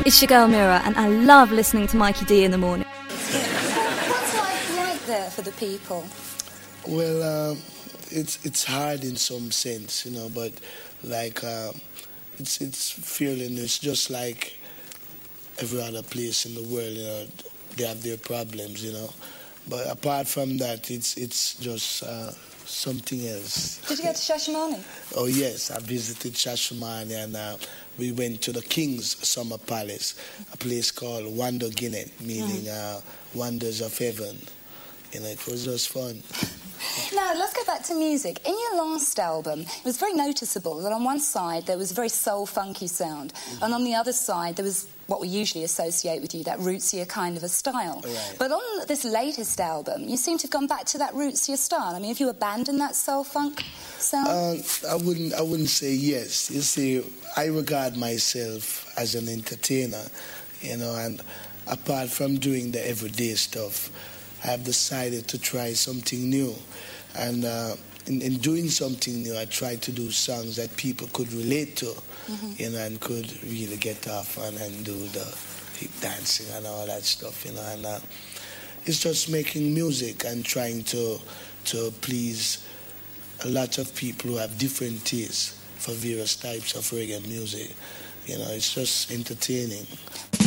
It's your girl Mira, and I love listening to Mikey D in the morning. What's life like there for the people? Well, it's hard in some sense, but like it's feeling. It's just like every other place in the world, they have their problems, But apart from that, it's just something else. Did you go to Shashamane? Oh yes, I visited Shashamane, and we went to the King's Summer Palace, a place called Wando Guinea, meaning Wonders of Heaven. It was just fun. Now, let's go back to music. In your last album, it was very noticeable that on one side there was a very soul-funky sound, and on the other side there was what we usually associate with you, that rootsier kind of a style. Right. But on this latest album, you seem to have gone back to that rootsier style. I mean, have you abandoned that soul-funk sound? I wouldn't say yes. You see, I regard myself as an entertainer, and apart from doing the everyday stuff, I've decided to try something new. And in doing something new, I tried to do songs that people could relate to, and could really get off and do the hip dancing and all that stuff, And it's just making music and trying to please a lot of people who have different tastes for various types of reggae music. It's just entertaining.